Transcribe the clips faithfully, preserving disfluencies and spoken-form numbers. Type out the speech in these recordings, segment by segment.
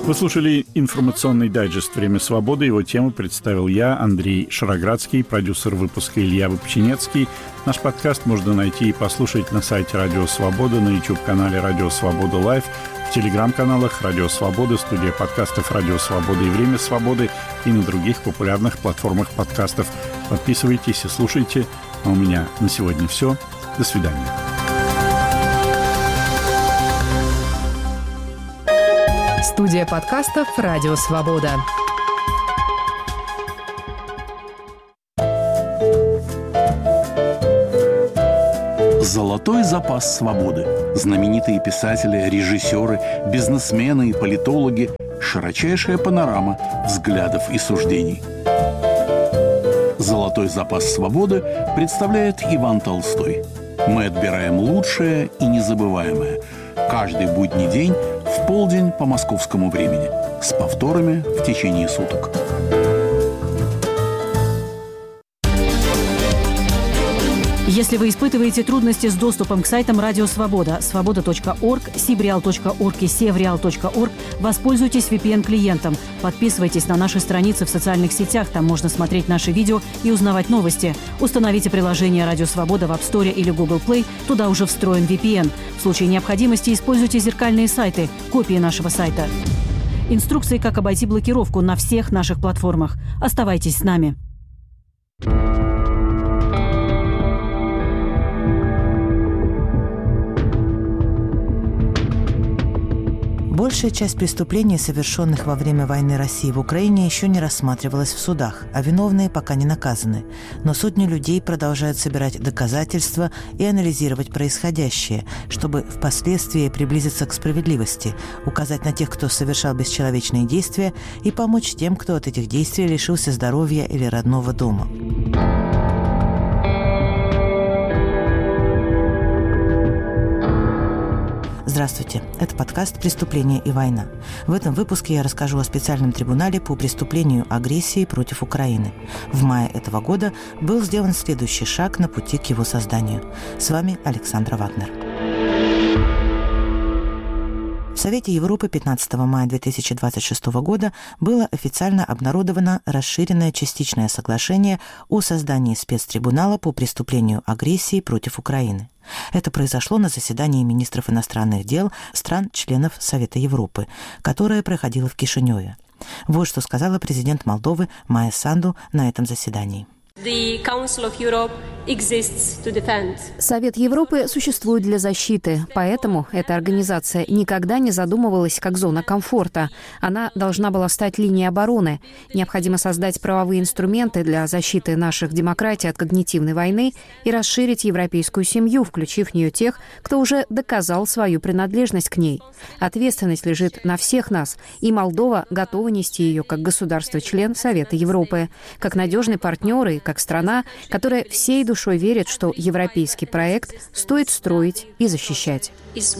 Вы слушали информационный дайджест «Время свободы». Его тему представил я, Андрей Шароградский, продюсер выпуска Илья Выпченецкий. Наш подкаст можно найти и послушать на сайте Радио Свобода, на YouTube-канале Радио Свобода Лайв, в телеграм-каналах Радио Свобода, студия подкастов Радио Свобода и Время свободы и на других популярных платформах подкастов. Подписывайтесь и слушайте. А у меня на сегодня все. До свидания. Студия подкастов «Радио Свобода». Золотой запас свободы. Знаменитые писатели, режиссеры, бизнесмены и политологи. Широчайшая панорама взглядов и суждений. Золотой запас свободы представляет Иван Толстой. Мы отбираем лучшее и незабываемое. Каждый будний день в полдень по московскому времени. С повторами в течение суток. Если вы испытываете трудности с доступом к сайтам Радио Свобода, свобода точка орг, сибреал точка орг и севреал точка орг, воспользуйтесь ви пи эн-клиентом. Подписывайтесь на наши страницы в социальных сетях, там можно смотреть наши видео и узнавать новости. Установите приложение Радио Свобода в App Store или Google Play, туда уже встроен ви пи эн. В случае необходимости используйте зеркальные сайты, копии нашего сайта. Инструкции, как обойти блокировку на всех наших платформах. Оставайтесь с нами. Большая часть преступлений, совершенных во время войны России в Украине, еще не рассматривалась в судах, а виновные пока не наказаны. Но сотни людей продолжают собирать доказательства и анализировать происходящее, чтобы впоследствии приблизиться к справедливости, указать на тех, кто совершал бесчеловечные действия, и помочь тем, кто от этих действий лишился здоровья или родного дома. Здравствуйте, это подкаст «Преступление и война». В этом выпуске я расскажу о специальном трибунале по преступлению агрессии против Украины. В мае этого года был сделан следующий шаг на пути к его созданию. С вами Александра Вагнер. В Совете Европы пятнадцатого мая две тысячи двадцать шестого года было официально обнародовано расширенное частичное соглашение о создании спецтрибунала по преступлению агрессии против Украины. Это произошло на заседании министров иностранных дел стран-членов Совета Европы, которое проходило в Кишиневе. Вот что сказала президент Молдовы Майя Санду на этом заседании. Совет Европы существует для защиты, поэтому эта организация никогда не задумывалась как зона комфорта. Она должна была стать линией обороны. Необходимо создать правовые инструменты для защиты наших демократий от когнитивной войны и расширить европейскую семью, включив в нее тех, кто уже доказал свою принадлежность к ней. Ответственность лежит на всех нас, и Молдова готова нести ее как государство-член Совета Европы, как надежный партнер и как страна, которая всей душой верит, что европейский проект стоит строить и защищать.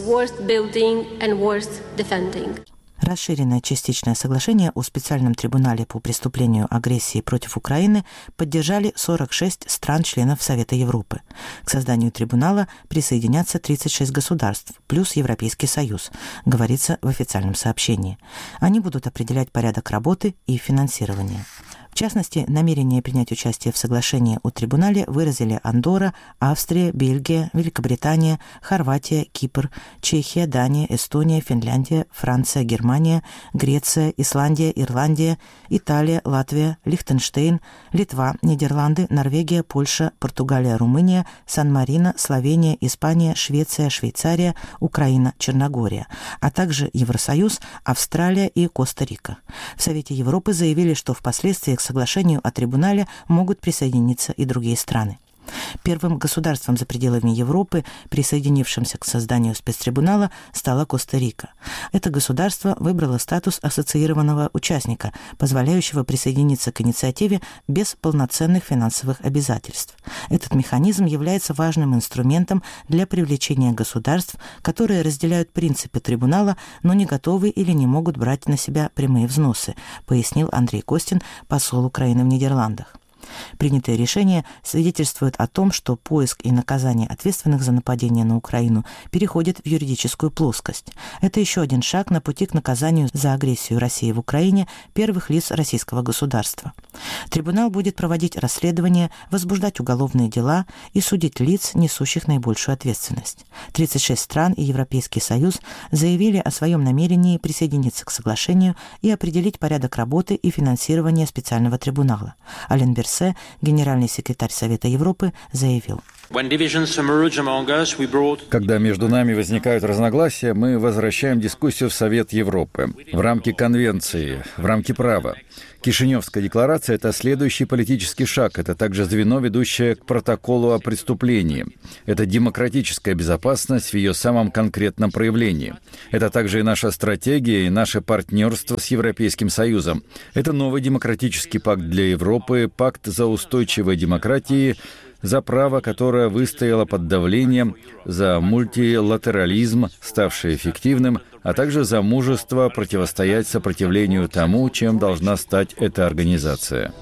Расширенное частичное соглашение о специальном трибунале по преступлению агрессии против Украины поддержали сорок шесть стран-членов Совета Европы. К созданию трибунала присоединятся тридцать шесть государств, плюс Европейский Союз, говорится в официальном сообщении. Они будут определять порядок работы и финансирование. В частности, намерение принять участие в соглашении о трибунале выразили Андорра, Австрия, Бельгия, Великобритания, Хорватия, Кипр, Чехия, Дания, Эстония, Финляндия, Франция, Германия, Греция, Исландия, Ирландия, Италия, Латвия, Лихтенштейн, Литва, Нидерланды, Норвегия, Польша, Португалия, Румыния, Сан-Марино, Словения, Испания, Швеция, Швейцария, Украина, Черногория, а также Евросоюз, Австралия и Коста-Рика. В Совете Европы заявили, что впоследствии к соглашению о трибунале могут присоединиться и другие страны. Первым государством за пределами Европы, присоединившимся к созданию спецтрибунала, стала Коста-Рика. Это государство выбрало статус ассоциированного участника, позволяющего присоединиться к инициативе без полноценных финансовых обязательств. Этот механизм является важным инструментом для привлечения государств, которые разделяют принципы трибунала, но не готовы или не могут брать на себя прямые взносы, пояснил Андрей Костин, посол Украины в Нидерландах. Принятое решение свидетельствует о том, что поиск и наказание ответственных за нападение на Украину переходит в юридическую плоскость. Это еще один шаг на пути к наказанию за агрессию России в Украине первых лиц российского государства. Трибунал будет проводить расследования, возбуждать уголовные дела и судить лиц, несущих наибольшую ответственность. тридцать шесть стран и Европейский Союз заявили о своем намерении присоединиться к соглашению и определить порядок работы и финансирования специального трибунала. Ален Берсе, генеральный секретарь Совета Европы, заявил: Когда между нами возникают разногласия, мы возвращаем дискуссию в Совет Европы в рамки конвенции, в рамки права. Кишиневская декларация – это следующий политический шаг. Это также звено, ведущее к протоколу о преступлении. Это демократическая безопасность в ее самом конкретном проявлении. Это также и наша стратегия, и наше партнерство с Европейским Союзом. Это новый демократический пакт для Европы, пакт за устойчивой демократии, за право, которое выстояло под давлением, за мультилатерализм, ставший эффективным, а также за мужество противостоять сопротивлению тому, чем должна стать эта организация.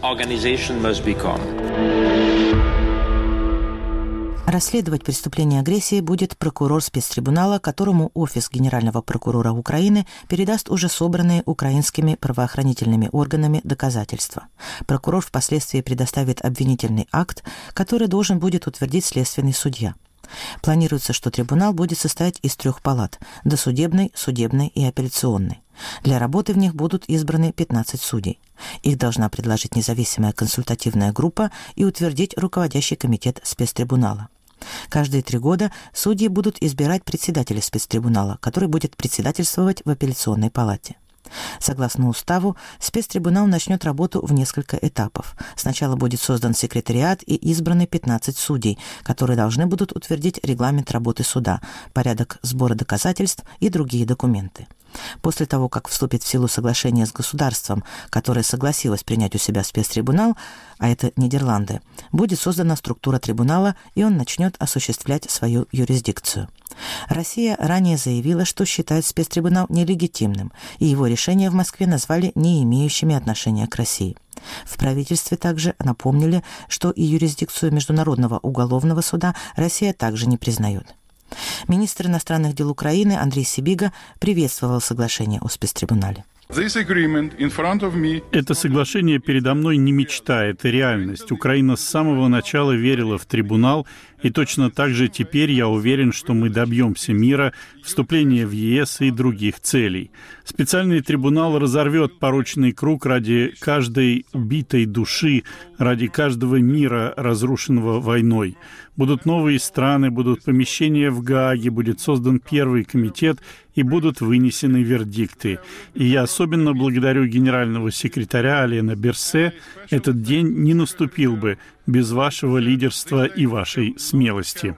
Расследовать преступление агрессии будет прокурор спецтрибунала, которому Офис Генерального прокурора Украины передаст уже собранные украинскими правоохранительными органами доказательства. Прокурор впоследствии предоставит обвинительный акт, который должен будет утвердить следственный судья. Планируется, что трибунал будет состоять из трех палат – досудебной, судебной и апелляционной. Для работы в них будут избраны пятнадцать судей. Их должна предложить независимая консультативная группа и утвердить руководящий комитет спецтрибунала. Каждые три года судьи будут избирать председателя спецтрибунала, который будет председательствовать в апелляционной палате. Согласно уставу, спецтрибунал начнет работу в несколько этапов. Сначала будет создан секретариат и избраны пятнадцать судей, которые должны будут утвердить регламент работы суда, порядок сбора доказательств и другие документы. После того, как вступит в силу соглашение с государством, которое согласилось принять у себя спецтрибунал, а это Нидерланды, будет создана структура трибунала, и он начнет осуществлять свою юрисдикцию. Россия ранее заявила, что считает спецтрибунал нелегитимным, и его решения в Москве назвали не имеющими отношения к России. В правительстве также напомнили, что и юрисдикцию Международного уголовного суда Россия также не признает. Министр иностранных дел Украины Андрей Сибига приветствовал соглашение о спецтрибунале. Это соглашение передо мной не мечта, это реальность. Украина с самого начала верила в трибунал, и точно так же теперь я уверен, что мы добьемся мира, вступления в ЕС и других целей. Специальный трибунал разорвет порочный круг ради каждой убитой души, ради каждого мира, разрушенного войной. Будут новые страны, будут помещения в Гааге, будет создан первый комитет и будут вынесены вердикты. И я особенно благодарю генерального секретаря Алена Берсе. Этот день не наступил бы без вашего лидерства и вашей смелости.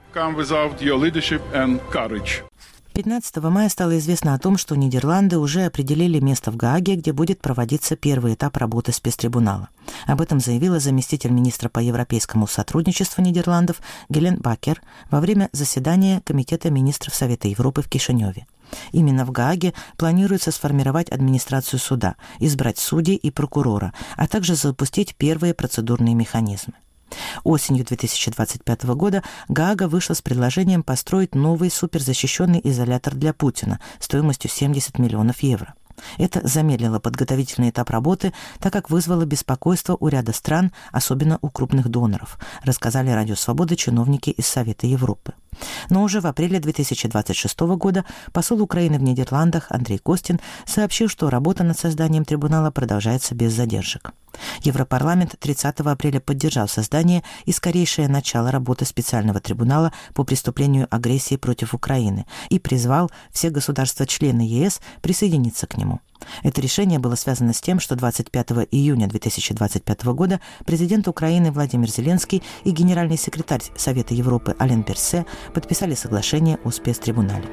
пятнадцатого мая стало известно о том, что Нидерланды уже определили место в Гааге, где будет проводиться первый этап работы спецтрибунала. Об этом заявила заместитель министра по европейскому сотрудничеству Нидерландов Гелен Бакер во время заседания Комитета министров Совета Европы в Кишиневе. Именно в Гааге планируется сформировать администрацию суда, избрать судей и прокурора, а также запустить первые процедурные механизмы. Осенью две тысячи двадцать пятого года Гаага вышла с предложением построить новый суперзащищенный изолятор для Путина стоимостью семьдесят миллионов евро. Это замедлило подготовительный этап работы, так как вызвало беспокойство у ряда стран, особенно у крупных доноров, рассказали Радио Свобода чиновники из Совета Европы. Но уже в апреле две тысячи двадцать шестого года посол Украины в Нидерландах Андрей Костин сообщил, что работа над созданием трибунала продолжается без задержек. Европарламент тридцатого апреля поддержал создание и скорейшее начало работы специального трибунала по преступлению агрессии против Украины и призвал все государства-члены ЕС присоединиться к нему. Это решение было связано с тем, что двадцать пятого июня две тысячи двадцать пятого года президент Украины Владимир Зеленский и генеральный секретарь Совета Европы Ален Берсе подписали соглашение о спецтрибунале.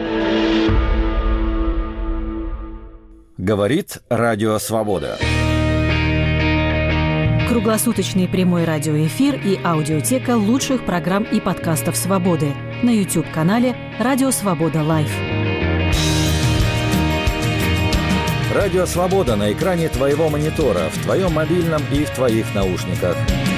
Говорит Радио Свобода. Круглосуточный прямой радиоэфир и аудиотека лучших программ и подкастов «Свободы» на YouTube-канале «Радио Свобода Лайв». Радио Свобода на экране твоего монитора, в твоем мобильном и в твоих наушниках.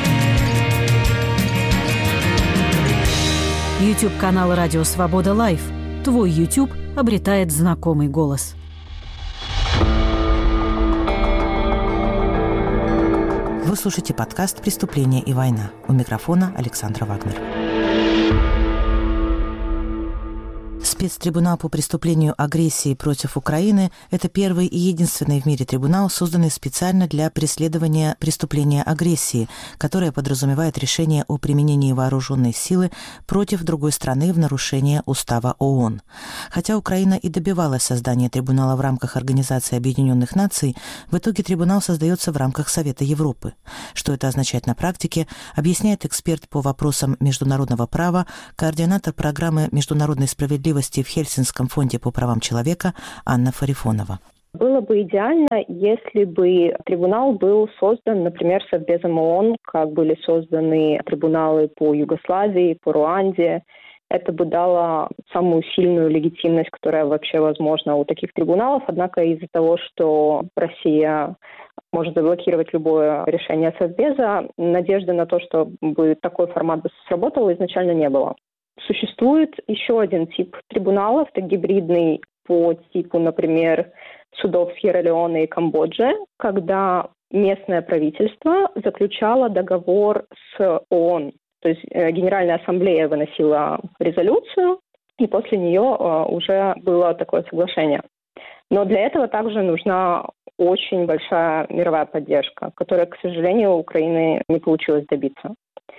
YouTube-канал «Радио Свобода Лайв». Твой YouTube обретает знакомый голос. Вы слушаете подкаст «Преступление и война». У микрофона Александра Вагнер. Спецтрибунал по преступлению агрессии против Украины – это первый и единственный в мире трибунал, созданный специально для преследования преступления агрессии, которое подразумевает решение о применении вооруженной силы против другой страны в нарушение Устава ООН. Хотя Украина и добивалась создания трибунала в рамках Организации Объединенных Наций, в итоге трибунал создается в рамках Совета Европы. Что это означает на практике, объясняет эксперт по вопросам международного права, координатор программы международной справедливости в Хельсинском фонде по правам человека Анна Фарифонова. Было бы идеально, если бы трибунал был создан, например, Совбезом ООН, как были созданы трибуналы по Югославии, по Руанде. Это бы дало самую сильную легитимность, которая вообще возможна у таких трибуналов. Однако из-за того, что Россия может заблокировать любое решение Совбеза, надежды на то, чтобы такой формат бы сработал, изначально не было. Существует еще один тип трибуналов, это гибридный по типу, например, судов Сьерра-Леоне и Камбоджи, когда местное правительство заключало договор с ООН. То есть Генеральная ассамблея выносила резолюцию, и после нее уже было такое соглашение. Но для этого также нужна очень большая мировая поддержка, которой, к сожалению, у Украины не получилось добиться.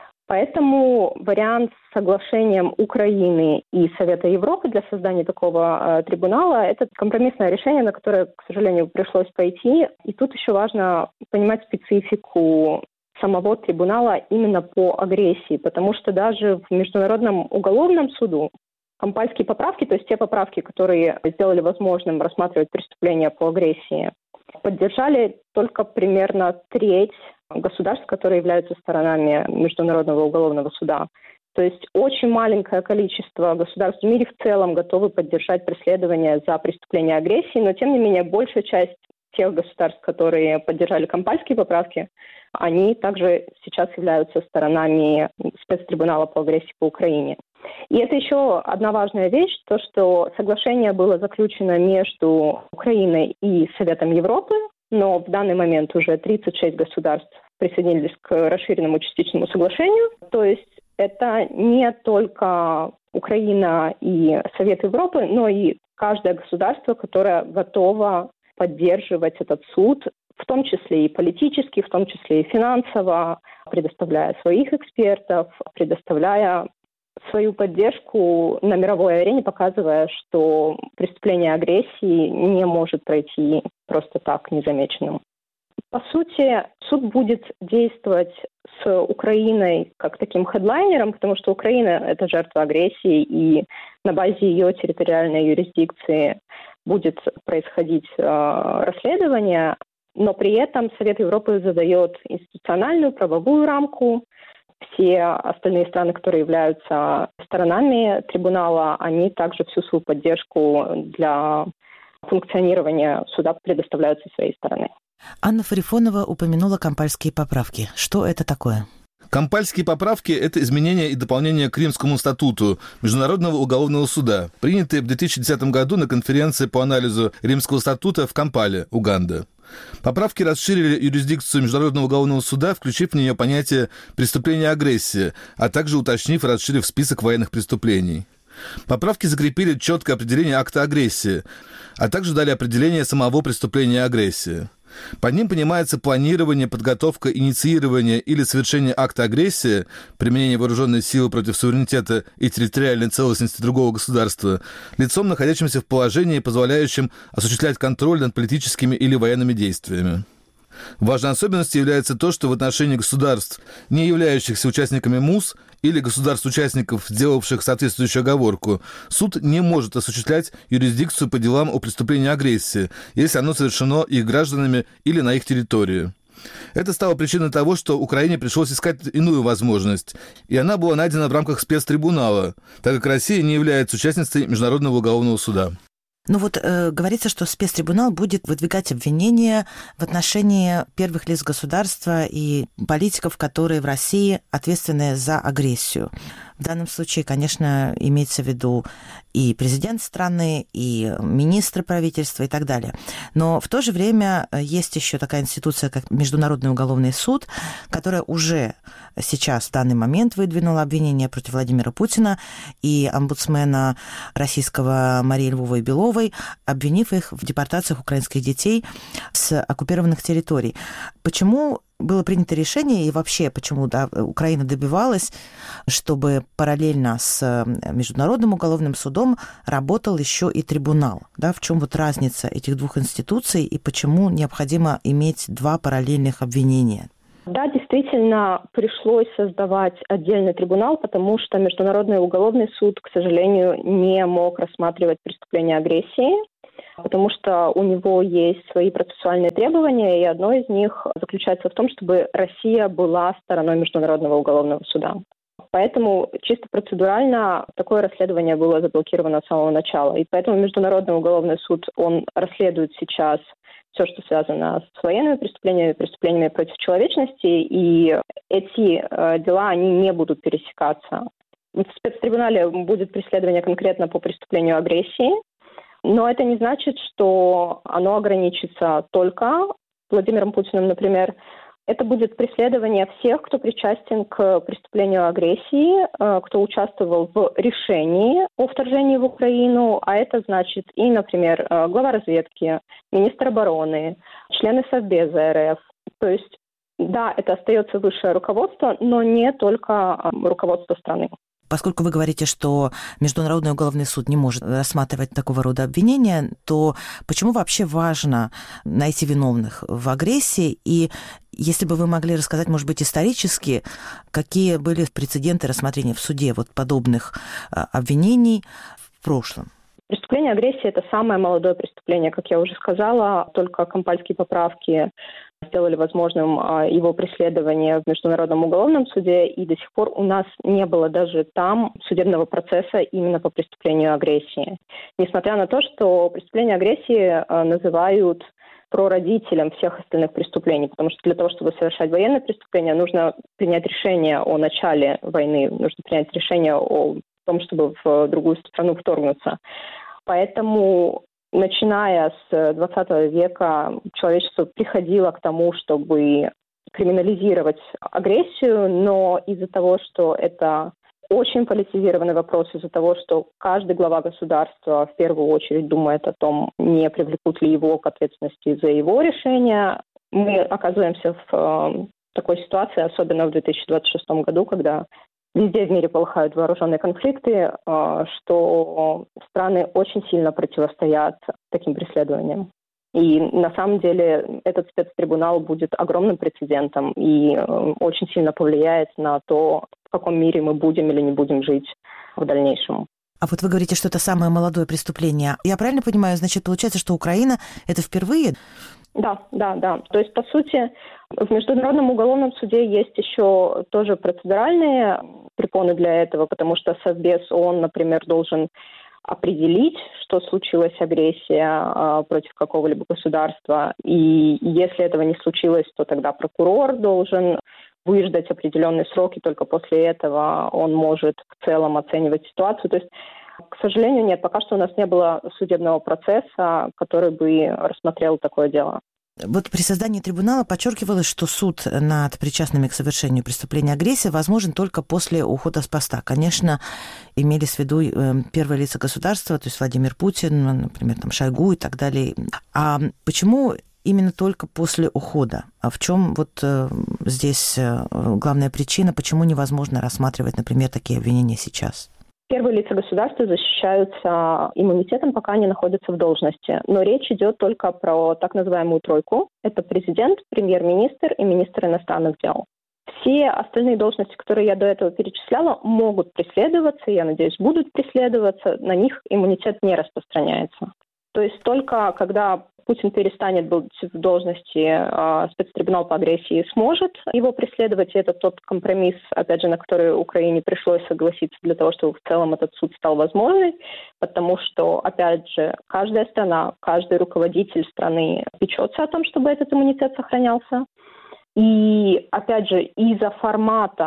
Поэтому вариант с соглашением Украины и Совета Европы для создания такого э, трибунала – это компромиссное решение, на которое, к сожалению, пришлось пойти. И тут еще важно понимать специфику самого трибунала именно по агрессии, потому что даже в Международном уголовном суду Кампальские поправки, то есть те поправки, которые сделали возможным рассматривать преступления по агрессии, поддержали только примерно треть государств, которые являются сторонами Международного уголовного суда. То есть очень маленькое количество государств в мире в целом готовы поддержать преследование за преступление агрессии, но тем не менее большая часть тех государств, которые поддержали Кампальские поправки, они также сейчас являются сторонами спецтрибунала по агрессии по Украине. И это еще одна важная вещь, то, что соглашение было заключено между Украиной и Советом Европы, но в данный момент уже тридцать шесть государств присоединились к расширенному частичному соглашению. То есть это не только Украина и Совет Европы, но и каждое государство, которое готово поддерживать этот суд, в том числе и политически, в том числе и финансово, предоставляя своих экспертов, предоставляя свою поддержку на мировой арене, показывая, что преступление агрессии не может пройти просто так незамеченным. По сути, суд будет действовать с Украиной как таким хедлайнером, потому что Украина – это жертва агрессии, и на базе ее территориальной юрисдикции будет происходить э, расследование, но при этом Совет Европы задает институциональную правовую рамку. Все остальные страны, которые являются сторонами трибунала, они также всю свою поддержку для функционирования суда предоставляют со своей стороны. Анна Фарифонова упомянула Кампальские поправки. Что это такое? Кампальские поправки – это изменения и дополнения к Римскому статуту Международного уголовного суда, принятые в две тысячи десятом году на конференции по анализу Римского статута в Кампале, Уганда. Поправки расширили юрисдикцию Международного уголовного суда, включив в нее понятие «преступление агрессии», а также уточнив и расширив список военных преступлений. Поправки закрепили четкое определение акта агрессии, а также дали определение самого преступления агрессии. Под ним понимается планирование, подготовка, инициирование или совершение акта агрессии, применение вооруженной силы против суверенитета и территориальной целостности другого государства, лицом, находящимся в положении, позволяющем осуществлять контроль над политическими или военными действиями. Важной особенностью является то, что в отношении государств, не являющихся участниками МУС, или государств-участников, сделавших соответствующую оговорку, суд не может осуществлять юрисдикцию по делам о преступлении агрессии, если оно совершено их гражданами или на их территории. Это стало причиной того, что Украине пришлось искать иную возможность, и она была найдена в рамках спецтрибунала, так как Россия не является участницей Международного уголовного суда. Ну вот э, говорится, что спецтрибунал будет выдвигать обвинения в отношении первых лиц государства и политиков, которые в России ответственны за агрессию. В данном случае, конечно, имеется в виду и президент страны, и министры правительства и так далее. Но в то же время есть еще такая институция, как Международный уголовный суд, которая уже сейчас, в данный момент, выдвинула обвинение против Владимира Путина и омбудсмена российского Марии Львовой Беловой, обвинив их в депортациях украинских детей с оккупированных территорий. Почему было принято решение и вообще почему да, Украина добивалась, чтобы параллельно с Международным уголовным судом работал еще и трибунал? Да? В чем вот разница этих двух институций и почему необходимо иметь два параллельных обвинения? Да, действительно, пришлось создавать отдельный трибунал, потому что Международный уголовный суд, к сожалению, не мог рассматривать преступления агрессии, потому что у него есть свои процессуальные требования, и одно из них заключается в том, чтобы Россия была стороной Международного уголовного суда. Поэтому чисто процедурально такое расследование было заблокировано с самого начала. И поэтому Международный уголовный суд, он расследует сейчас все, что связано с военными преступлениями, преступлениями против человечности, и эти э, дела, они не будут пересекаться. В спецтрибунале будет преследование конкретно по преступлению агрессии, но это не значит, что оно ограничится только Владимиром Путиным, например. Это будет преследование всех, кто причастен к преступлению агрессии, кто участвовал в решении о вторжении в Украину, а это значит и, например, глава разведки, министр обороны, члены Совбеза РФ. То есть, да, это остается высшее руководство, но не только руководство страны. Поскольку вы говорите, что Международный уголовный суд не может рассматривать такого рода обвинения, то почему вообще важно найти виновных в агрессии? И если бы вы могли рассказать, может быть, исторически, какие были прецеденты рассмотрения в суде вот подобных обвинений в прошлом? Преступление агрессии – это самое молодое преступление, как я уже сказала. Только Кампальские поправки сделали возможным его преследование в Международном уголовном суде, и до сих пор у нас не было даже там судебного процесса именно по преступлению агрессии. Несмотря на то, что преступление агрессии называют прародителем всех остальных преступлений, потому что для того, чтобы совершать военное преступление, нужно принять решение о начале войны, нужно принять решение о том, чтобы в другую страну вторгнуться. Поэтому, начиная с двадцатого века, человечество приходило к тому, чтобы криминализировать агрессию, но из-за того, что это очень политизированный вопрос, из-за того, что каждый глава государства в первую очередь думает о том, не привлекут ли его к ответственности за его решение, мы оказываемся в такой ситуации, особенно в две тысячи двадцать шестом году, когда везде в мире полыхают вооруженные конфликты, что страны очень сильно противостоят таким преследованиям. И на самом деле этот спецтрибунал будет огромным прецедентом и очень сильно повлияет на то, в каком мире мы будем или не будем жить в дальнейшем. А вот вы говорите, что это самое молодое преступление. Я правильно понимаю, значит, получается, что Украина – это впервые? Да, да, да. То есть, по сути, в Международном уголовном суде есть еще тоже процедуральные препоны для этого, потому что Совбез ООН, например, должен определить, что случилась агрессия э, против какого-либо государства. И если этого не случилось, то тогда прокурор должен выждать определенный срок, и только после этого он может в целом оценивать ситуацию. То есть, к сожалению, нет, пока что у нас не было судебного процесса, который бы рассмотрел такое дело. Вот при создании трибунала подчеркивалось, что суд над причастными к совершению преступления агрессии возможен только после ухода с поста. Конечно, имелись в виду первые лица государства, то есть Владимир Путин, например, там Шойгу и так далее. А почему именно только после ухода? А в чем вот здесь главная причина, почему невозможно рассматривать, например, такие обвинения сейчас? Первые лица государства защищаются иммунитетом, пока они находятся в должности. Но речь идет только про так называемую тройку. Это президент, премьер-министр и министр иностранных дел. Все остальные должности, которые я до этого перечисляла, могут преследоваться, я надеюсь, будут преследоваться. На них иммунитет не распространяется. То есть только когда Путин перестанет быть в должности, спецтрибунал по агрессии сможет его преследовать. И это тот компромисс, опять же, на который Украине пришлось согласиться для того, чтобы в целом этот суд стал возможным. Потому что, опять же, каждая страна, каждый руководитель страны печется о том, чтобы этот иммунитет сохранялся. И, опять же, из-за формата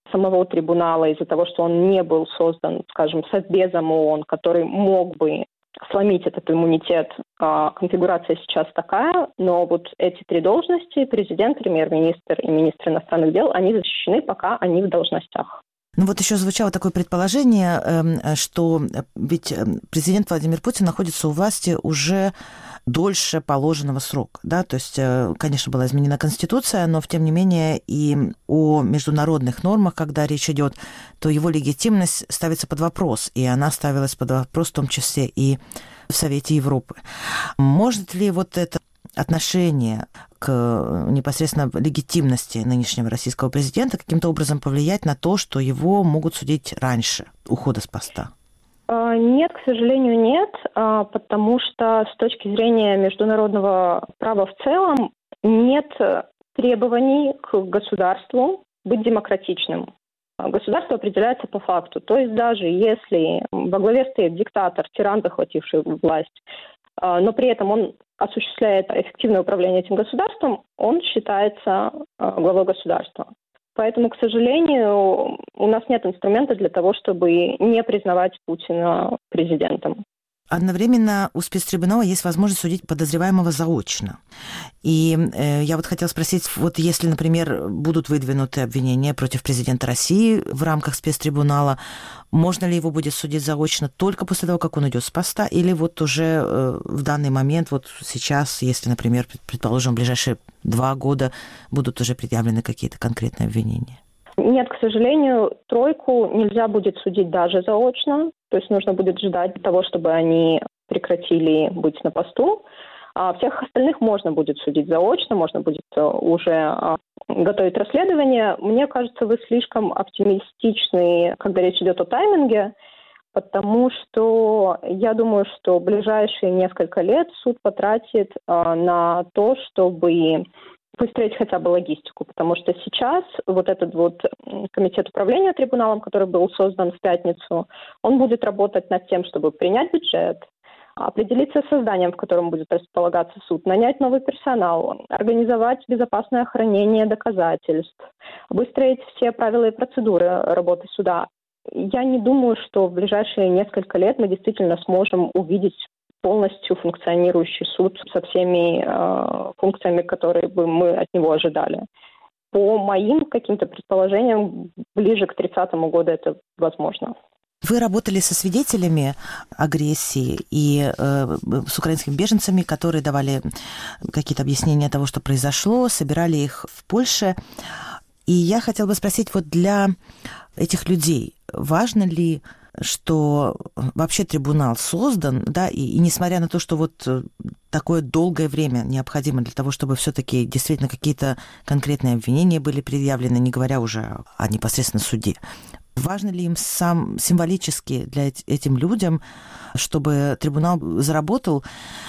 самого трибунала из-за того, что он не был создан, скажем, Совбезом ООН, который мог бы сломить этот иммунитет. Конфигурация сейчас такая, но вот эти три должности, президент, премьер-министр и министр иностранных дел, они защищены, пока они в должностях. Ну вот еще звучало такое предположение, что ведь президент Владимир Путин находится у власти уже дольше положенного срока, да, то есть, конечно, была изменена Конституция, но, тем не менее, и о международных нормах, когда речь идет, то его легитимность ставится под вопрос, и она ставилась под вопрос в том числе и в Совете Европы. Может ли вот это отношение к непосредственно легитимности нынешнего российского президента каким-то образом повлиять на то, что его могут судить раньше ухода с поста? Нет, к сожалению, нет, потому что с точки зрения международного права в целом нет требований к государству быть демократичным. Государство определяется по факту. То есть даже если во главе стоит диктатор, тиран, захвативший власть, но при этом он осуществляет эффективное управление этим государством, он считается главой государства. Поэтому, к сожалению, у нас нет инструмента для того, чтобы не признавать Путина президентом. Одновременно у спецтрибунала есть возможность судить подозреваемого заочно. И э, я вот хотела спросить, вот если, например, будут выдвинуты обвинения против президента России в рамках спецтрибунала, можно ли его будет судить заочно только после того, как он уйдет с поста, или вот уже э, в данный момент, вот сейчас, если, например, предположим, в ближайшие два года будут уже предъявлены какие-то конкретные обвинения? Нет, к сожалению, тройку нельзя будет судить даже заочно. То есть нужно будет ждать того, чтобы они прекратили быть на посту. А всех остальных можно будет судить заочно, можно будет уже готовить расследование. Мне кажется, вы слишком оптимистичны, когда речь идет о тайминге, потому что я думаю, что в ближайшие несколько лет суд потратит на то, чтобы выстроить хотя бы логистику, потому что сейчас вот этот вот комитет управления трибуналом, который был создан в пятницу, он будет работать над тем, чтобы принять бюджет, определиться с созданием, в котором будет располагаться суд, нанять новый персонал, организовать безопасное хранение доказательств, выстроить все правила и процедуры работы суда. Я не думаю, что в ближайшие несколько лет мы действительно сможем увидеть полностью функционирующий суд со всеми э, функциями, которые бы мы от него ожидали. По моим каким-то предположениям, ближе к тридцатому году это возможно. Вы работали со свидетелями агрессии и э, с украинскими беженцами, которые давали какие-то объяснения того, что произошло, собирали их в Польше. И я хотела бы спросить, вот для этих людей важно ли, что вообще трибунал создан, да, и, и несмотря на то, что вот такое долгое время необходимо для того, чтобы все-таки действительно какие-то конкретные обвинения были предъявлены, не говоря уже о непосредственно суде. Важно ли им сам символически для этим людям, чтобы трибунал заработал?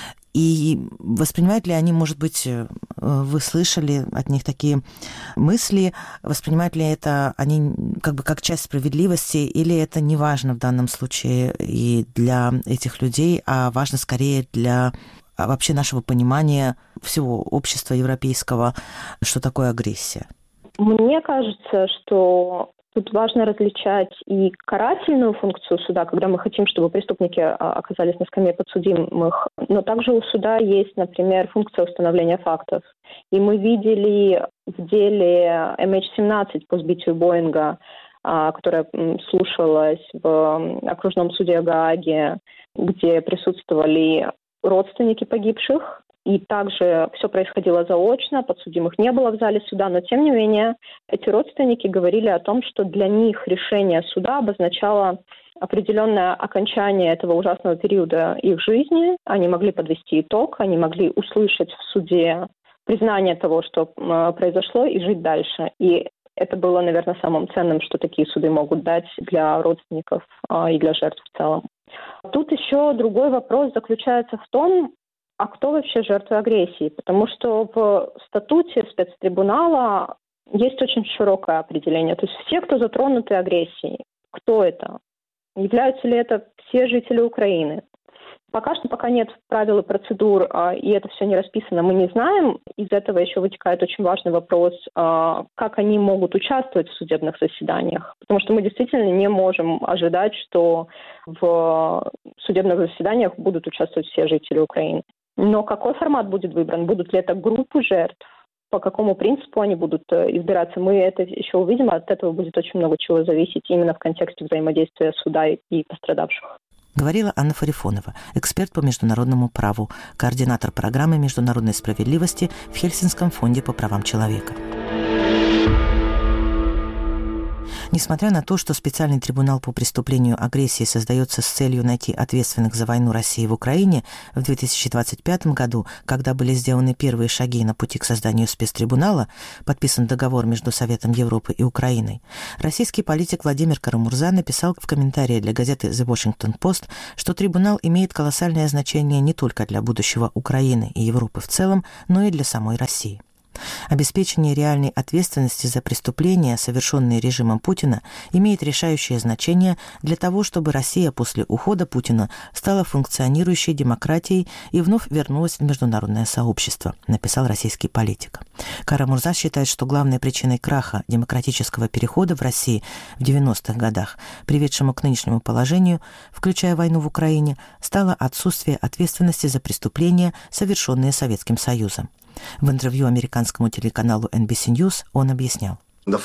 И воспринимают ли они, может быть, вы слышали от них такие мысли, воспринимают ли это они как бы как часть справедливости, или это не важно в данном случае и для этих людей, а важно скорее для вообще нашего понимания всего общества европейского, что такое агрессия? Мне кажется, что тут важно различать и карательную функцию суда, когда мы хотим, чтобы преступники оказались на скамье подсудимых, но также у суда есть, например, функция установления фактов. И мы видели в деле эм эйч семнадцать по сбитию Боинга, которая слушалась в окружном суде Гааги, где присутствовали родственники погибших. И также все происходило заочно, подсудимых не было в зале суда, но тем не менее эти родственники говорили о том, что для них решение суда обозначало определенное окончание этого ужасного периода их жизни. Они могли подвести итог, они могли услышать в суде признание того, что произошло, и жить дальше. И это было, наверное, самым ценным, что такие суды могут дать для родственников и для жертв в целом. Тут еще другой вопрос заключается в том, а кто вообще жертва агрессии? Потому что в статуте спецтрибунала есть очень широкое определение. То есть все, кто затронуты агрессией. Кто это? Являются ли это все жители Украины? Пока что, пока нет правил и процедур, и это все не расписано, мы не знаем. Из этого еще вытекает очень важный вопрос, как они могут участвовать в судебных заседаниях. Потому что мы действительно не можем ожидать, что в судебных заседаниях будут участвовать все жители Украины. Но какой формат будет выбран? Будут ли это группы жертв? По какому принципу они будут избираться? Мы это еще увидим, от этого будет очень много чего зависеть именно в контексте взаимодействия суда и пострадавших. Говорила Анна Фарифонова, эксперт по международному праву, координатор программы международной справедливости в Хельсинском фонде по правам человека. Несмотря на то, что специальный трибунал по преступлению агрессии создается с целью найти ответственных за войну России в Украине, в две тысячи двадцать пятом году, когда были сделаны первые шаги на пути к созданию спецтрибунала, подписан договор между Советом Европы и Украиной, российский политик Владимир Кара-Мурза написал в комментарии для газеты The Washington Post, что трибунал имеет колоссальное значение не только для будущего Украины и Европы в целом, но и для самой России. Обеспечение реальной ответственности за преступления, совершенные режимом Путина, имеет решающее значение для того, чтобы Россия после ухода Путина стала функционирующей демократией и вновь вернулась в международное сообщество, написал российский политик. Кара-Мурза считает, что главной причиной краха демократического перехода в России в девяностых годах, приведшему к нынешнему положению, включая войну в Украине, стало отсутствие ответственности за преступления, совершенные Советским Союзом. В интервью американскому телеканалу эн би си News он объяснял.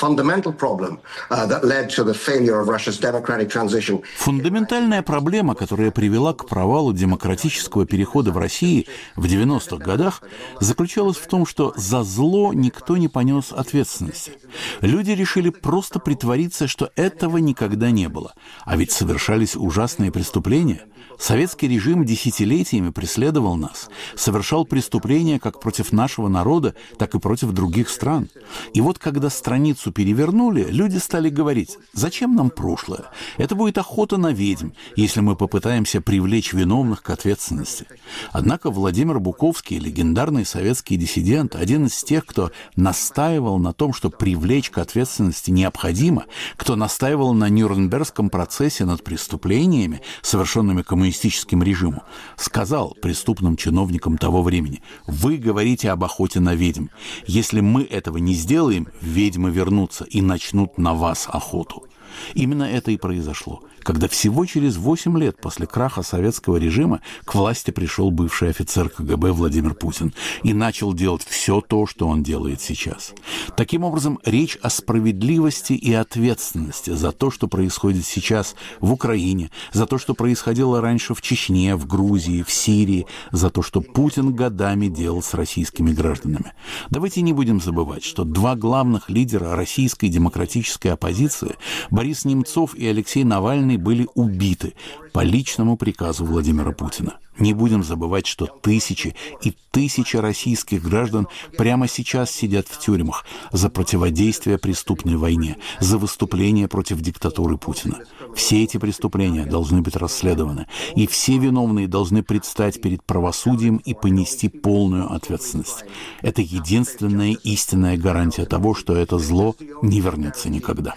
Фундаментальная проблема, которая привела к провалу демократического перехода в России в девяностых годах, заключалась в том, что за зло никто не понес ответственности. Люди решили просто притвориться, что этого никогда не было. А ведь совершались ужасные преступления. Советский режим десятилетиями преследовал нас, совершал преступления как против нашего народа, так и против других стран. И вот когда страницу перевернули, люди стали говорить: зачем нам прошлое? Это будет охота на ведьм, если мы попытаемся привлечь виновных к ответственности. Однако Владимир Буковский, легендарный советский диссидент, один из тех, кто настаивал на том, что привлечь к ответственности необходимо, кто настаивал на Нюрнбергском процессе над преступлениями, совершенными коммунистическим режимом, сказал преступным чиновникам того времени: вы говорите об охоте на ведьм. Если мы этого не сделаем, ведьмы вернутся и начнут на вас охоту. Именно это и произошло, когда всего через восемь лет после краха советского режима к власти пришел бывший офицер ка гэ бэ Владимир Путин и начал делать все то, что он делает сейчас. Таким образом, речь о справедливости и ответственности за то, что происходит сейчас в Украине, за то, что происходило раньше в Чечне, в Грузии, в Сирии, за то, что Путин годами делал с российскими гражданами. Давайте не будем забывать, что два главных лидера российской демократической оппозиции, Борис Немцов и Алексей Навальный, были убиты по личному приказу Владимира Путина. Не будем забывать, что тысячи и тысячи российских граждан прямо сейчас сидят в тюрьмах за противодействие преступной войне, за выступление против диктатуры Путина. Все эти преступления должны быть расследованы, и все виновные должны предстать перед правосудием и понести полную ответственность. Это единственная истинная гарантия того, что это зло не вернется никогда.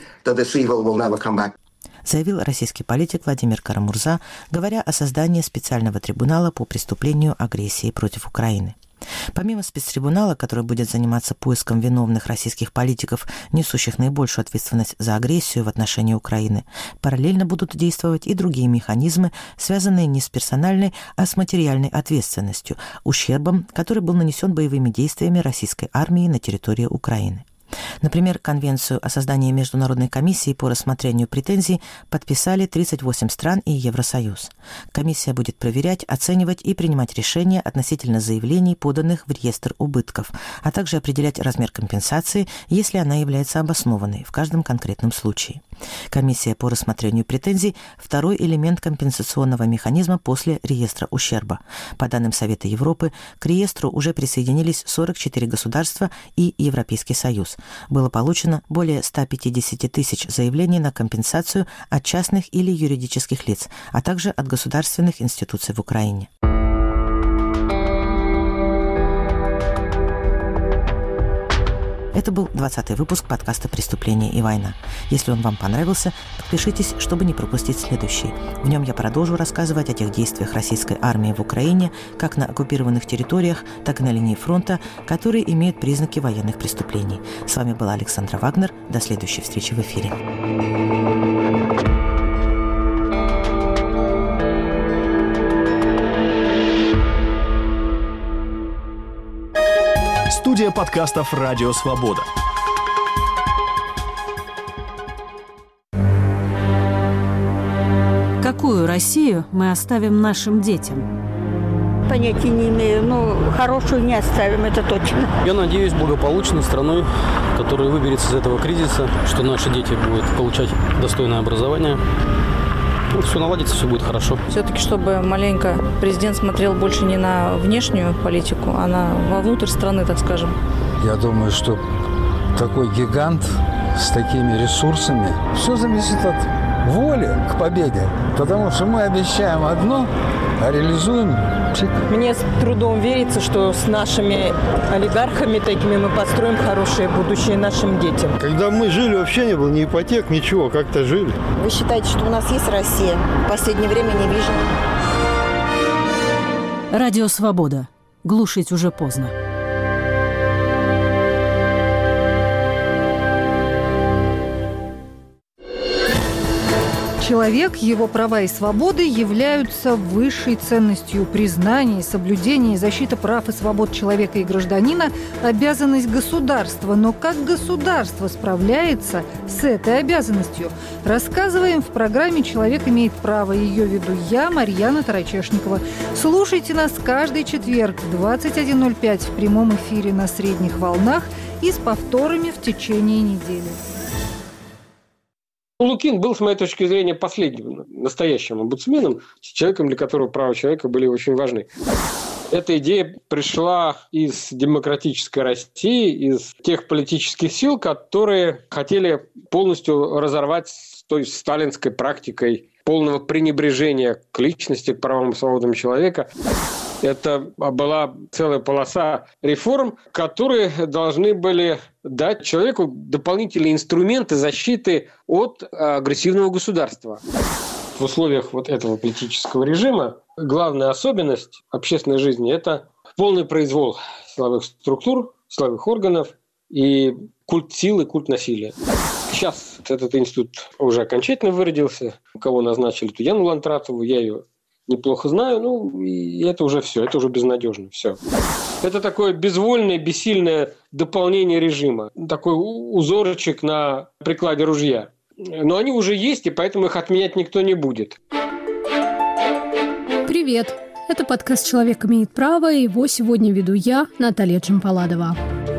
Заявил российский политик Владимир Кара-Мурза, говоря о создании специального трибунала по преступлению агрессии против Украины. Помимо спецтрибунала, который будет заниматься поиском виновных российских политиков, несущих наибольшую ответственность за агрессию в отношении Украины, параллельно будут действовать и другие механизмы, связанные не с персональной, а с материальной ответственностью, ущербом, который был нанесен боевыми действиями российской армии на территории Украины. Например, Конвенцию о создании Международной комиссии по рассмотрению претензий подписали тридцать восемь стран и Евросоюз. Комиссия будет проверять, оценивать и принимать решения относительно заявлений, поданных в реестр убытков, а также определять размер компенсации, если она является обоснованной в каждом конкретном случае. Комиссия по рассмотрению претензий – второй элемент компенсационного механизма после реестра ущерба. По данным Совета Европы, к реестру уже присоединились сорок четыре государства и Европейский Союз. Было получено более ста пятидесяти тысяч заявлений на компенсацию от частных или юридических лиц, а также от государственных институций в Украине. Это Это был двадцатый выпуск подкаста «Преступление и война». Если он вам понравился, подпишитесь, чтобы не пропустить следующий. В нем я продолжу рассказывать о тех действиях российской армии в Украине, как на оккупированных территориях, так и на линии фронта, которые имеют признаки военных преступлений. С вами была Александра Вагнер. До следующей встречи в эфире. Студия подкастов «Радио Свобода». Какую Россию мы оставим нашим детям? Понятия не имею, но хорошую не оставим, это точно. Я надеюсь, благополучной страной, которая выберется из этого кризиса, что наши дети будут получать достойное образование. Ну, все наладится, все будет хорошо. Все-таки, чтобы маленько президент смотрел больше не на внешнюю политику, а на вовнутрь страны, так скажем. Я думаю, что такой гигант с такими ресурсами, все зависит от воли к победе. Потому что мы обещаем одно, а реализуем чик. Мне с трудом верится, что с нашими олигархами такими мы построим хорошее будущее нашим детям. Когда мы жили, вообще не было ни ипотек, ничего, как-то жили. Вы считаете, что у нас есть Россия? В последнее время не вижу. Радио «Свобода». Глушить уже поздно. Человек, его права и свободы являются высшей ценностью. Признание, соблюдение и защита прав и свобод человека и гражданина – обязанность государства. Но как государство справляется с этой обязанностью? Рассказываем в программе «Человек имеет право». Ее веду я, Марьяна Тарачешникова. Слушайте нас каждый четверг в двадцать один ноль пять в прямом эфире на средних волнах и с повторами в течение недели. Лукин был, с моей точки зрения, последним настоящим омбудсменом, человеком, для которого права человека были очень важны. Эта идея пришла из демократической России, из тех политических сил, которые хотели полностью разорвать с той сталинской практикой полного пренебрежения к личности, к правам и свободам человека. Это была целая полоса реформ, которые должны были дать человеку дополнительные инструменты защиты от агрессивного государства. В условиях вот этого политического режима главная особенность общественной жизни – это полный произвол силовых структур, силовых органов и культ силы, культ насилия. Сейчас этот институт уже окончательно выродился. Кого назначили? Яну Лантратову, я ее неплохо знаю, ну, и это уже все, это уже безнадежно, все. Это такое безвольное, бессильное дополнение режима, такой узорчик на прикладе ружья. Но они уже есть, и поэтому их отменять никто не будет. Привет! Это подкаст «Человек имеет право», и его сегодня веду я, Наталья Джампаладова.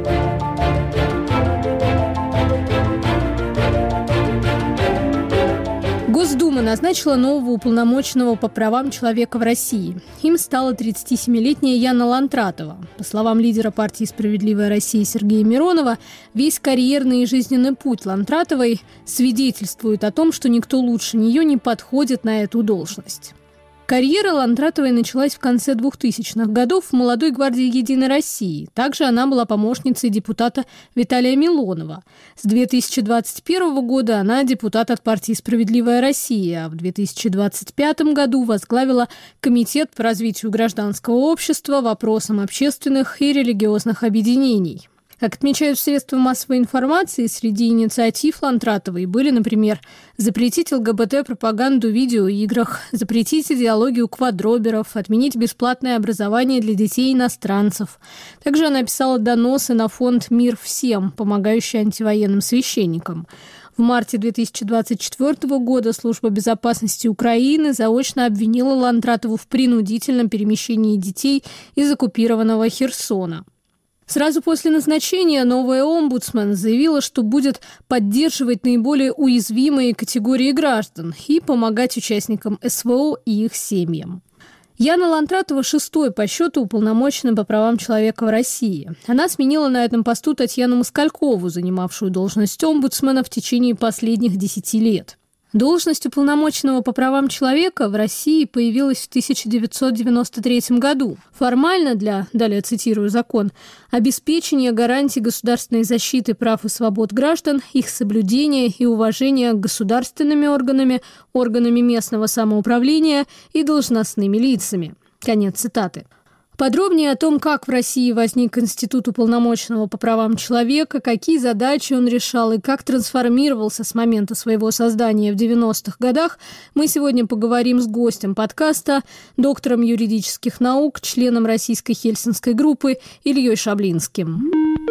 Госдума назначила нового уполномоченного по правам человека в России. Им стала тридцатисемилетняя Яна Лантратова. По словам лидера партии «Справедливая Россия» Сергея Миронова, весь карьерный и жизненный путь Лантратовой свидетельствует о том, что никто лучше нее не подходит на эту должность. Карьера Лантратовой началась в конце двухтысячных годов в молодой гвардии «Единой России». Также она была помощницей депутата Виталия Милонова. С две тысячи двадцать первого года она депутат от партии «Справедливая Россия», а в две тысячи двадцать пятом году возглавила Комитет по развитию гражданского общества, вопросам общественных и религиозных объединений. Как отмечают средства массовой информации, среди инициатив Лантратовой были, например, запретить ЛГБТ-пропаганду в видеоиграх, запретить идеологию квадроберов, отменить бесплатное образование для детей-иностранцев. Также она писала доносы на фонд «Мир всем», помогающий антивоенным священникам. В марте две тысячи двадцать четвёртого года Служба безопасности Украины заочно обвинила Лантратову в принудительном перемещении детей из оккупированного Херсона. Сразу после назначения новая омбудсмен заявила, что будет поддерживать наиболее уязвимые категории граждан и помогать участникам СВО и их семьям. Яна Лантратова шестой по счету уполномоченный по правам человека в России. Она сменила на этом посту Татьяну Москалькову, занимавшую должность омбудсмена в течение последних десяти лет. Должность уполномоченного по правам человека в России появилась в тысяча девятьсот девяносто третьем году. Формально для, далее цитирую закон, обеспечения гарантий государственной защиты прав и свобод граждан, их соблюдения и уважения государственными органами, органами местного самоуправления и должностными лицами. Конец цитаты. Подробнее о том, как в России возник институт уполномоченного по правам человека, какие задачи он решал и как трансформировался с момента своего создания в девяностых годах, мы сегодня поговорим с гостем подкаста, доктором юридических наук, членом Российской Хельсинской группы Ильей Шаблинским.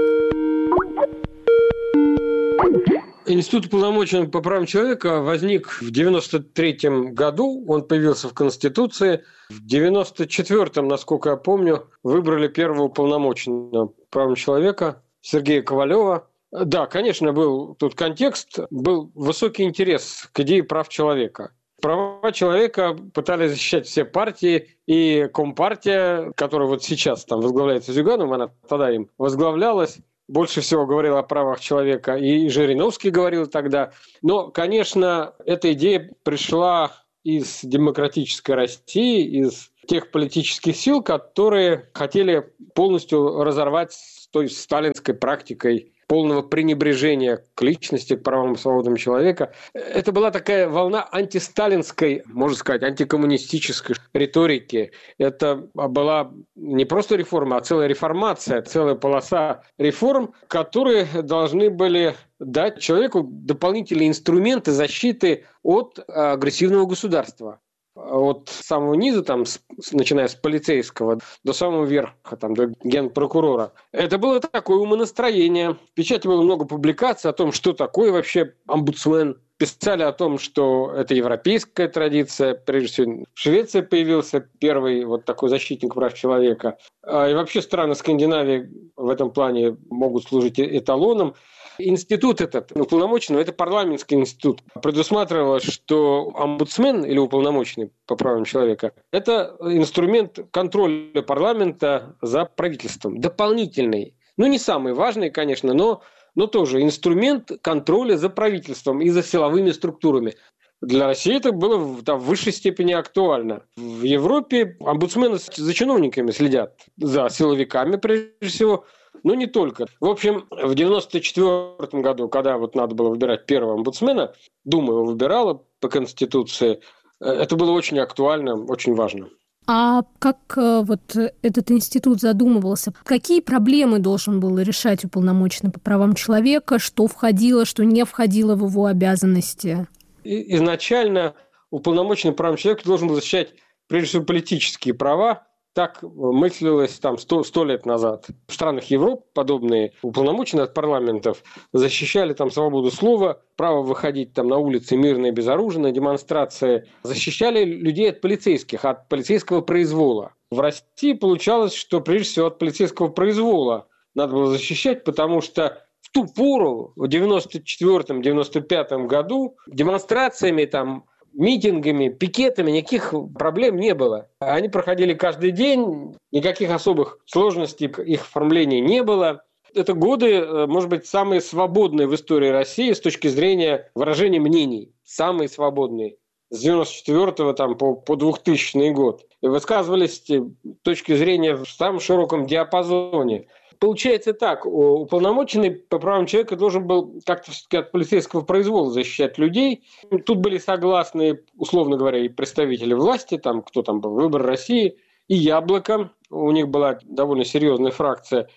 Институт уполномоченного по правам человека возник в девяносто третьем году, он появился в Конституции. В девяносто четвёртом, насколько я помню, выбрали первого уполномоченного по правам человека Сергея Ковалева. Да, конечно, был тут контекст, был высокий интерес к идее прав человека. Права человека пытались защищать все партии, и Компартия, которая вот сейчас там возглавляется Зюгановым, она тогда им возглавлялась, больше всего говорил о правах человека, и Жириновский говорил тогда. Но, конечно, эта идея пришла из демократической России, из тех политических сил, которые хотели полностью разорвать с той сталинской практикой полного пренебрежения к личности, к правам и свободам человека. Это была такая волна антисталинской, можно сказать, антикоммунистической риторики. Это была не просто реформа, а целая реформация, целая полоса реформ, которые должны были дать человеку дополнительные инструменты защиты от агрессивного государства. От самого низа, там, с, начиная с полицейского, до самого верха, там, до генпрокурора. Это было такое умонастроение. В печати было много публикаций о том, что такое вообще омбудсмен. Писали о том, что это европейская традиция. Прежде всего, в Швеции появился первый вот такой защитник прав человека. И вообще страны Скандинавии в этом плане могут служить эталоном. Институт этот, уполномоченный, это парламентский институт. Предусматривало, что омбудсмен или уполномоченный по правам человека – это инструмент контроля парламента за правительством. Дополнительный. Ну, не самый важный, конечно, но, но тоже инструмент контроля за правительством и за силовыми структурами. Для России это было да, в высшей степени актуально. В Европе омбудсмены за чиновниками следят, за силовиками прежде всего, но не только. В общем, в девяносто четвёртом году, когда вот надо было выбирать первого омбудсмена, Дума его выбирала по Конституции, это было очень актуально, очень важно. А как вот этот институт задумывался? Какие проблемы должен был решать уполномоченный по правам человека? Что входило, что не входило в его обязанности? Изначально уполномоченный по правам человека должен был защищать, прежде всего, политические права. Так мыслилось там сто, сто лет назад. В странах Европы подобные уполномоченные от парламентов защищали там свободу слова, право выходить там на улицы мирно и безоружно, демонстрации, защищали людей от полицейских, от полицейского произвола. В России получалось, что прежде всего от полицейского произвола надо было защищать, потому что в ту пору, в девяносто четвёртом — девяносто пятом году, демонстрациями там, митингами, пикетами никаких проблем не было. Они проходили каждый день, никаких особых сложностей их оформления не было. Это годы, может быть, самые свободные в истории России с точки зрения выражения мнений. Самые свободные. С девяносто четвёртого там, по, по двухтысячный год. И высказывались точки зрения в самом широком диапазоне. Получается так, уполномоченный по правам человека должен был как-то от полицейского произвола защищать людей. Тут были согласны, условно говоря, и представители власти, там, кто там был, Выбор России, и Яблоко, у них была довольно серьезная фракция,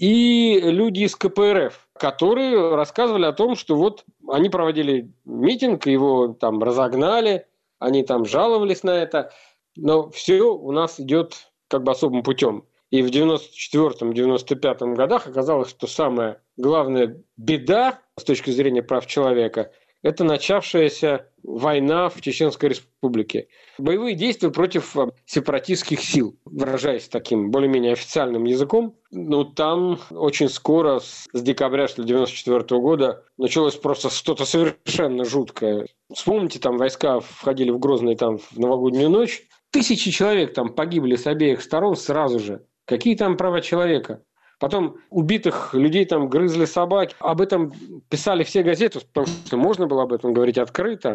и люди из ка пэ эр эф, которые рассказывали о том, что вот они проводили митинг, его там разогнали, они там жаловались на это, но все у нас идет как бы особым путем. И в девяносто четвёртом — девяносто пятом годах оказалось, что самая главная беда с точки зрения прав человека – это начавшаяся война в Чеченской Республике. Боевые действия против сепаратистских сил, выражаясь таким более-менее официальным языком. Но там очень скоро, с декабря девяносто четвёртого года, началось просто что-то совершенно жуткое. Вспомните, там войска входили в Грозный там, в новогоднюю ночь. Тысячи человек там погибли с обеих сторон сразу же. Какие там права человека? Потом убитых людей там грызли собаки. Об этом писали все газеты, потому что можно было об этом говорить открыто.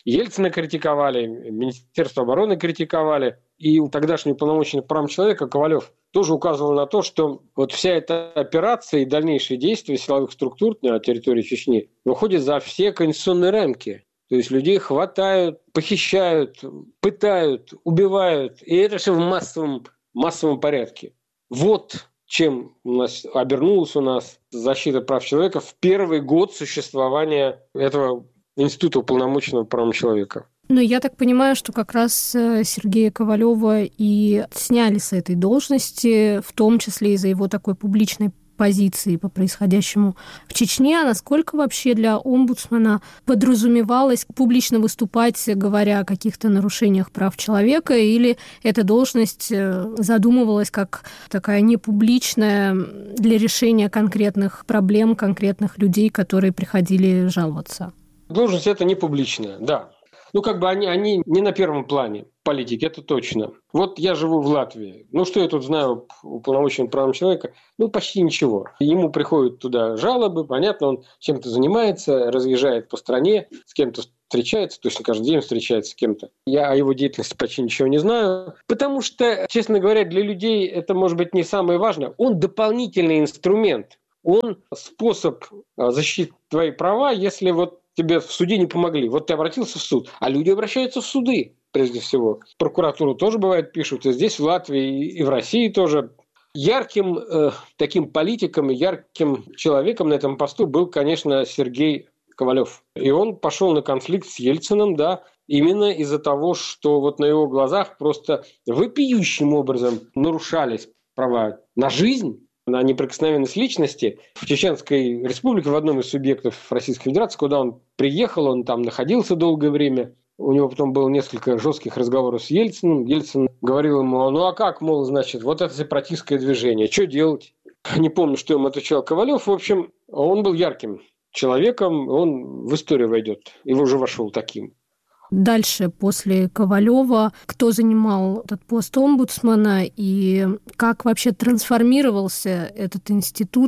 Ельцина критиковали, Министерство обороны критиковали, и тогдашний уполномоченный по правам человека Ковалев тоже указывал на то, что вот вся эта операция и дальнейшие действия силовых структур на территории Чечни выходят за все конституционные рамки. То есть людей хватают, похищают, пытают, убивают, и это все в массовом, массовом порядке. Вот чем у нас обернулась у нас защита прав человека в первый год существования этого института уполномоченного по правам человека. Но я так понимаю, что как раз Сергея Ковалева и сняли с этой должности, в том числе из-за его такой публичной позиции по происходящему в Чечне. А насколько вообще для омбудсмена подразумевалось публично выступать, говоря о каких-то нарушениях прав человека, или эта должность задумывалась как такая непубличная для решения конкретных проблем, конкретных людей, которые приходили жаловаться? Должность эта не публичная, да. Ну, как бы они, они не на первом плане политики, это точно. Вот я живу в Латвии. Ну, что я тут знаю уполномоченного по правам человека? Ну, почти ничего. Ему приходят туда жалобы, понятно, он чем-то занимается, разъезжает по стране, с кем-то встречается, точно каждый день встречается с кем-то. Я о его деятельности почти ничего не знаю. Потому что, честно говоря, для людей это, может быть, не самое важное. Он дополнительный инструмент. Он способ защитить твои права, если вот тебе в суде не помогли. Вот ты обратился в суд, а люди обращаются в суды, прежде всего. В прокуратуру тоже, бывает, пишут, и здесь, в Латвии, и в России тоже. Ярким э, таким политиком, ярким человеком на этом посту был, конечно, Сергей Ковалев. И он пошел на конфликт с Ельциным, да, именно из-за того, что вот на его глазах просто вопиющим образом нарушались права на жизнь, на неприкосновенность личности. В Чеченской республике, в одном из субъектов Российской Федерации, куда он приехал, он там находился долгое время. У него потом было несколько жестких разговоров с Ельциным. Ельцин говорил ему, ну а как, мол, значит, вот это сепаратистское движение, что делать? Не помню, что ему отвечал Ковалев. В общем, он был ярким человеком, он в историю войдет. И уже вошел таким. Дальше, после Ковалева, кто занимал этот пост омбудсмена и как вообще трансформировался этот институт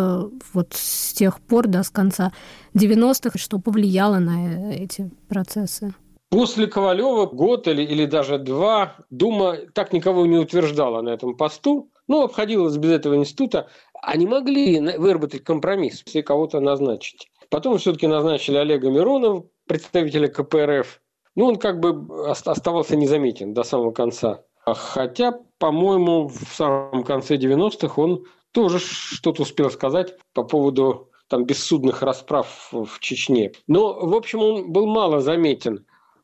вот с тех пор, да, с конца девяностых, что повлияло на эти процессы? После Ковалева год или, или даже два Дума так никого не утверждала на этом посту, но обходилась без этого института. Они могли выработать компромисс, если кого-то назначить. Потом все-таки назначили Олега Миронова, представителя ка пэ эр эф. Ну, он как бы оставался незаметен до самого конца. Хотя, по-моему, в самом конце девяностых он тоже что-то успел сказать по поводу там, бессудных расправ в Чечне. Но, в общем, он был мало заметен.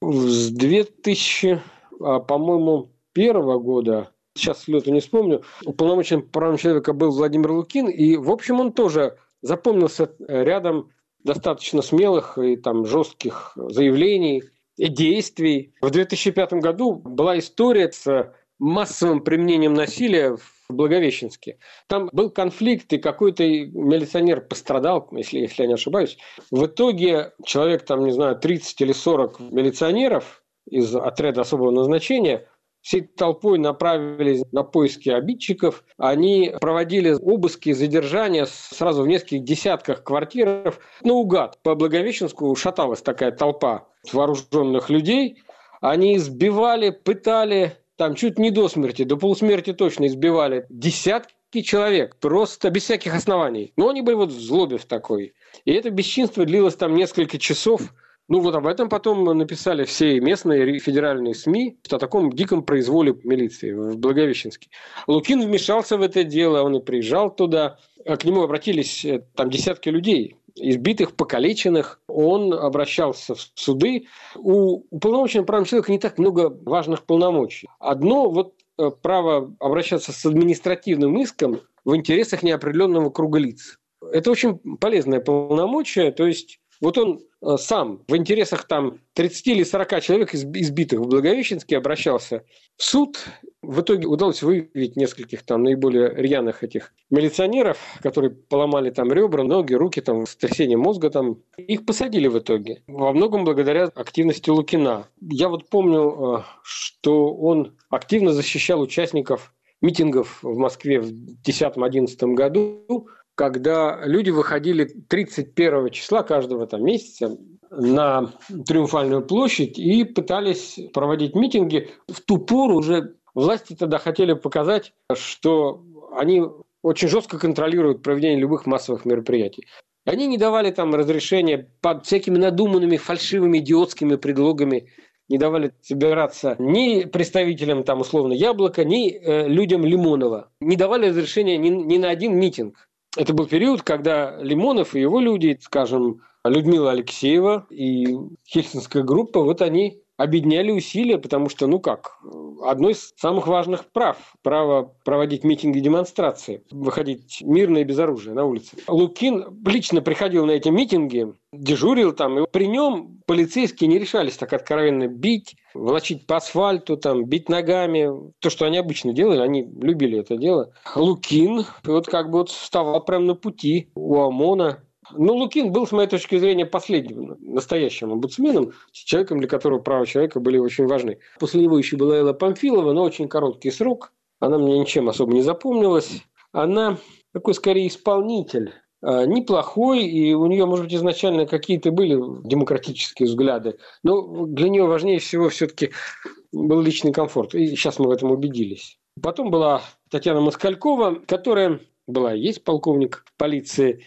С две тысячи, по-моему, первого года, сейчас с лету не вспомню, уполномоченным по правам человека был Владимир Лукин, и, в общем, он тоже запомнился рядом достаточно смелых и там, жестких заявлений и действий. В две тысячи пятом году была история с массовым применением насилия в Благовещенске. Там был конфликт, и какой-то милиционер пострадал, если, если я не ошибаюсь. В итоге человек, там, не знаю, тридцать или сорок милиционеров из отряда особого назначения всей толпой направились на поиски обидчиков. Они проводили обыски, задержания сразу в нескольких десятках квартир. Наугад по Благовещенску шаталась такая толпа вооруженных людей. Они избивали, пытали, там чуть не до смерти, до полусмерти точно избивали десятки человек, просто без всяких оснований. Но они были вот в злобе в такой. И это бесчинство длилось там несколько часов. Ну вот об этом потом написали все местные федеральные СМИ, о таком диком произволе милиции в Благовещенске. Лукин вмешался в это дело, он и приезжал туда. К нему обратились там десятки людей, избитых, покалеченных. Он обращался в суды. У уполномоченного по правам человека не так много важных полномочий. Одно вот право обращаться с административным иском в интересах неопределенного круга лиц. Это очень полезное полномочие, то есть вот он сам в интересах там тридцати или сорока человек избитых в Благовещенске обращался в суд. В итоге удалось выявить нескольких там наиболее рьяных этих милиционеров, которые поломали там ребра, ноги, руки, там, сотрясение мозга. Там. Их посадили в итоге. Во многом благодаря активности Лукина. Я вот помню, что он активно защищал участников митингов в Москве в десятом-одиннадцатом году, когда люди выходили тридцать первого числа каждого там месяца, на Триумфальную площадь и пытались проводить митинги. В ту пору уже власти тогда хотели показать, что они очень жестко контролируют проведение любых массовых мероприятий. Они не давали там разрешения под всякими надуманными фальшивыми идиотскими предлогами, не давали собираться ни представителям там условно Яблока, ни э, людям Лимонова. Не давали разрешения ни, ни на один митинг. Это был период, когда Лимонов и его люди, скажем, Людмила Алексеева и Хельсинская группа, вот они объединяли усилия, потому что, ну как, одно из самых важных прав – право проводить митинги и демонстрации, выходить мирно и без оружия на улицы. Лукин лично приходил на эти митинги, дежурил там, и при нем полицейские не решались так откровенно бить, волочить по асфальту, там, бить ногами. То, что они обычно делали, они любили это дело. Лукин вот как бы вот вставал прямо на пути у ОМОНа. Ну, Лукин был, с моей точки зрения, последним настоящим омбудсменом, человеком, для которого права человека были очень важны. После него еще была Элла Памфилова, но очень короткий срок. Она мне ничем особо не запомнилась. Она такой, скорее, исполнитель. Неплохой, и у нее, может быть, изначально какие-то были демократические взгляды. Но для нее важнее всего все-таки был личный комфорт. И сейчас мы в этом убедились. Потом была Татьяна Москалькова, которая... была и есть полковник полиции,